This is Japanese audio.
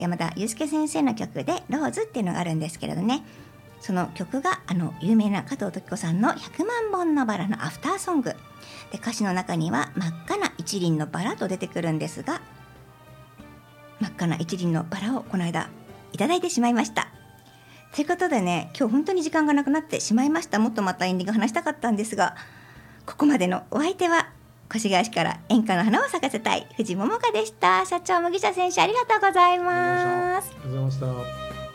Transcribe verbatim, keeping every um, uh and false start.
山田裕介先生の曲でローズっていうのがあるんですけれどね、その曲があの有名な加藤登紀子さんのひゃくまんぼんのバラのアフターソングで、歌詞の中には真っ赤な一輪のバラと出てくるんですが、真っ赤な一輪のバラをこの間いただいてしまいました。ということでね、今日本当に時間がなくなってしまいました。もっとまたエンディング話したかったんですが、ここまでのお相手は越谷市から演歌の花を咲かせたい藤桃香でした。社長麦茶選手ありがとうございます。 ありがとうございました。